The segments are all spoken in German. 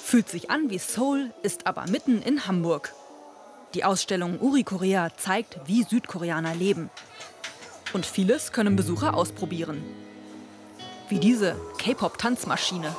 Fühlt sich an wie Seoul, ist aber mitten in Hamburg. Die Ausstellung Uri Korea zeigt, wie Südkoreaner leben. Und vieles können Besucher ausprobieren. Wie diese K-Pop-Tanzmaschine.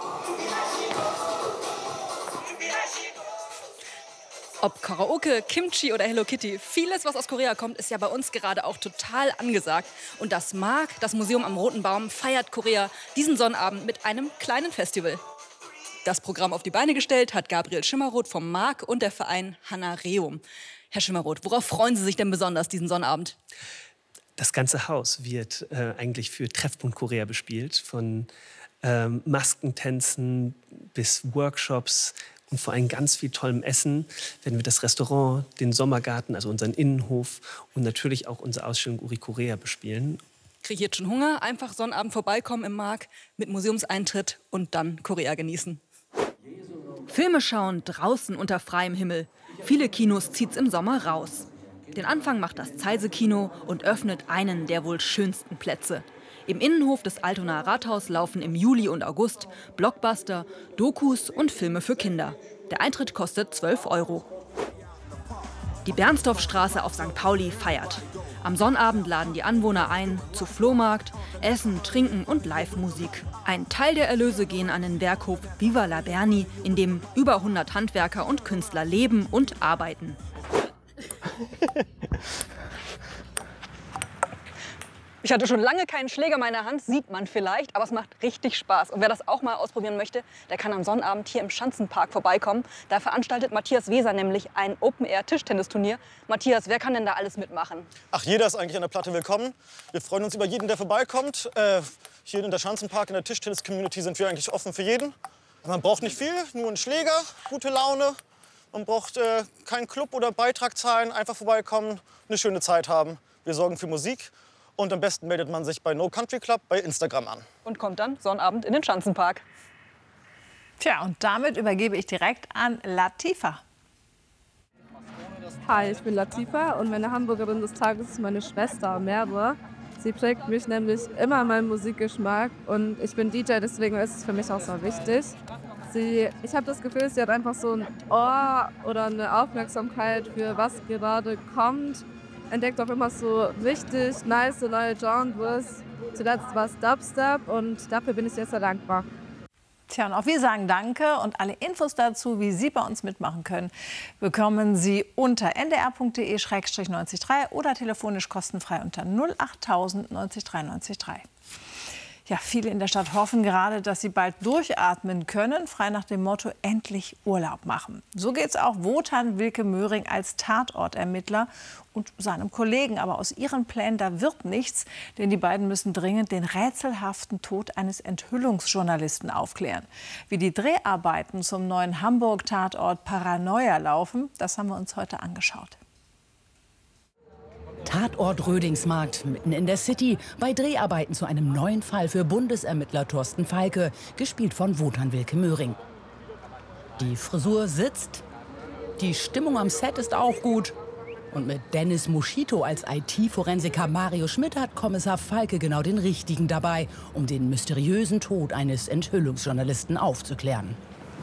Ob Karaoke, Kimchi oder Hello Kitty, vieles, was aus Korea kommt, ist ja bei uns gerade auch total angesagt. Und das MARK, das Museum am Roten Baum, feiert Korea diesen Sonnabend mit einem kleinen Festival. Das Programm auf die Beine gestellt hat Gabriel Schimmeroth vom MARK und der Verein Hanareum. Herr Schimmeroth, worauf freuen Sie sich denn besonders diesen Sonnabend? Das ganze Haus wird eigentlich für Treffpunkt Korea bespielt. Von Maskentänzen bis Workshops. Und vor allem ganz viel tollem Essen werden wir das Restaurant, den Sommergarten, also unseren Innenhof und natürlich auch unsere Ausstellung Uri Korea bespielen. Kriege ich jetzt schon Hunger? Einfach Sonnabend vorbeikommen im MARK mit Museumseintritt und dann Korea genießen. Filme schauen draußen unter freiem Himmel. Viele Kinos zieht's im Sommer raus. Den Anfang macht das Zeise-Kino und öffnet einen der wohl schönsten Plätze. Im Innenhof des Altonaer Rathaus laufen im Juli und August Blockbuster, Dokus und Filme für Kinder. Der Eintritt kostet 12 €. Die Bernstorffstraße auf St. Pauli feiert. Am Sonnabend laden die Anwohner ein zu Flohmarkt, Essen, Trinken und Live-Musik. Ein Teil der Erlöse gehen an den Werkhof Viva la Berni, in dem über 100 Handwerker und Künstler leben und arbeiten. Ich hatte schon lange keinen Schläger in meiner Hand, sieht man vielleicht, aber es macht richtig Spaß. Und wer das auch mal ausprobieren möchte, der kann am Sonnabend hier im Schanzenpark vorbeikommen. Da veranstaltet Matthias Weser nämlich ein Open-Air-Tischtennisturnier. Matthias, wer kann denn da alles mitmachen? Ach, jeder ist eigentlich an der Platte willkommen. Wir freuen uns über jeden, der vorbeikommt. Hier in der Schanzenpark, in der Tischtennis-Community sind wir eigentlich offen für jeden. Man braucht nicht viel, nur einen Schläger, gute Laune. Man braucht keinen Club oder Beitrag zahlen, einfach vorbeikommen, eine schöne Zeit haben. Wir sorgen für Musik. Und am besten meldet man sich bei No Country Club bei Instagram an. Und kommt dann Sonnabend in den Schanzenpark. Tja, und damit übergebe ich direkt an Latifa. Hi, ich bin Latifa und meine Hamburgerin des Tages ist meine Schwester Merve. Sie prägt mich nämlich immer in meinem Musikgeschmack und ich bin DJ, deswegen ist es für mich auch so wichtig. Ich habe das Gefühl, sie hat einfach so ein Ohr oder eine Aufmerksamkeit für was gerade kommt. Entdeckt auch immer so richtig nice neue Genres. Zuletzt war es Dubstep und dafür bin ich sehr, sehr dankbar. Tja, und auch wir sagen Danke und alle Infos dazu, wie Sie bei uns mitmachen können, bekommen Sie unter ndr.de/93 oder telefonisch kostenfrei unter 08000 90 93 3. Ja, viele in der Stadt hoffen gerade, dass sie bald durchatmen können, frei nach dem Motto endlich Urlaub machen. So geht es auch Wotan Wilke Möhring als Tatortermittler und seinem Kollegen. Aber aus ihren Plänen, da wird nichts, denn die beiden müssen dringend den rätselhaften Tod eines Enthüllungsjournalisten aufklären. Wie die Dreharbeiten zum neuen Hamburg-Tatort Paranoia laufen, das haben wir uns heute angeschaut. Tatort Rödingsmarkt, mitten in der City, bei Dreharbeiten zu einem neuen Fall für Bundesermittler Thorsten Falke, gespielt von Wotan Wilke Möhring. Die Frisur sitzt, die Stimmung am Set ist auch gut. Und mit Dennis Moschito als IT-Forensiker Mario Schmidt hat Kommissar Falke genau den Richtigen dabei, um den mysteriösen Tod eines Enthüllungsjournalisten aufzuklären.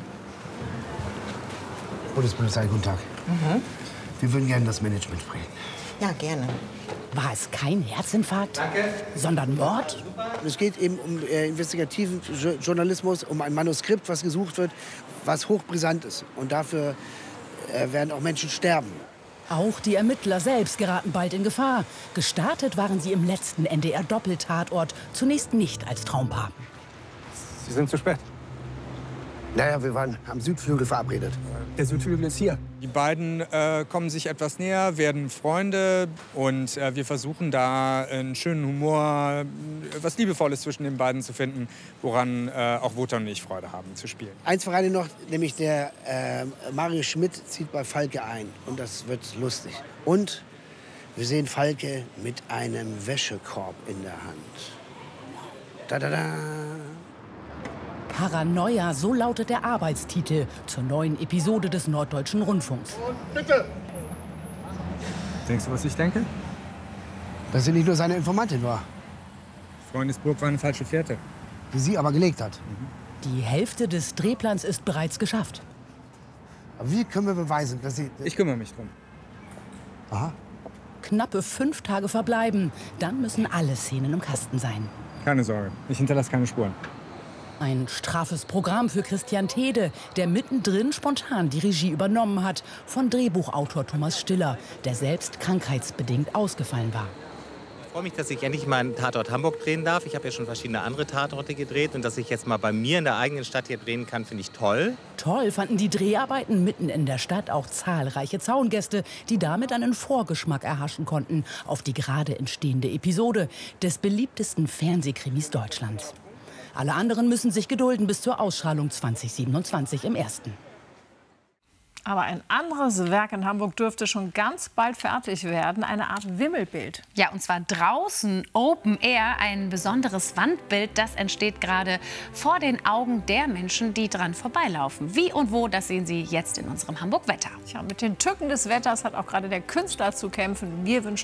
Bundespolizei, guten Tag. Wir würden gerne das Management sprechen. Ja, gerne. War es kein Herzinfarkt, sondern Mord? Es geht eben um investigativen Journalismus, um ein Manuskript, was gesucht wird, was hochbrisant ist. Und dafür werden auch Menschen sterben. Auch die Ermittler selbst geraten bald in Gefahr. Gestartet waren sie im letzten NDR-Doppeltatort, zunächst nicht als Traumpaar. Sie sind zu spät. Naja, wir waren am Südflügel verabredet. Der Südflügel ist hier. Die beiden kommen sich etwas näher, werden Freunde und wir versuchen da einen schönen Humor, was Liebevolles zwischen den beiden zu finden, woran auch Wotan und ich Freude haben zu spielen. Eins verrate ich noch, nämlich der Mario Schmidt zieht bei Falke ein und das wird lustig. Und wir sehen Falke mit einem Wäschekorb in der Hand. Da, da, da. Paranoia, so lautet der Arbeitstitel zur neuen Episode des Norddeutschen Rundfunks. Bitte! Denkst du, was ich denke? Dass sie nicht nur seine Informantin war. Freundesburg war eine falsche Fährte. Die sie aber gelegt hat. Die Hälfte des Drehplans ist bereits geschafft. Aber wie können wir beweisen, dass Sie... Ich kümmere mich drum. Aha. Knappe 5 Tage verbleiben. Dann müssen alle Szenen im Kasten sein. Keine Sorge, ich hinterlasse keine Spuren. Ein straffes Programm für Christian Tede, der mittendrin spontan die Regie übernommen hat, von Drehbuchautor Thomas Stiller, der selbst krankheitsbedingt ausgefallen war. Ich freue mich, dass ich endlich mal einen Tatort Hamburg drehen darf. Ich habe ja schon verschiedene andere Tatorte gedreht. Und dass ich jetzt mal bei mir in der eigenen Stadt hier drehen kann, finde ich toll. Toll fanden die Dreharbeiten mitten in der Stadt auch zahlreiche Zaungäste, die damit einen Vorgeschmack erhaschen konnten auf die gerade entstehende Episode des beliebtesten Fernsehkrimis Deutschlands. Alle anderen müssen sich gedulden bis zur Ausstrahlung 2027 im 1. Aber ein anderes Werk in Hamburg dürfte schon ganz bald fertig werden. Eine Art Wimmelbild. Ja, und zwar draußen, Open Air. Ein besonderes Wandbild, das entsteht gerade vor den Augen der Menschen, die dran vorbeilaufen. Wie und wo, das sehen Sie jetzt in unserem Hamburg-Wetter. Tja, mit den Tücken des Wetters hat auch gerade der Künstler zu kämpfen. Wir wünschen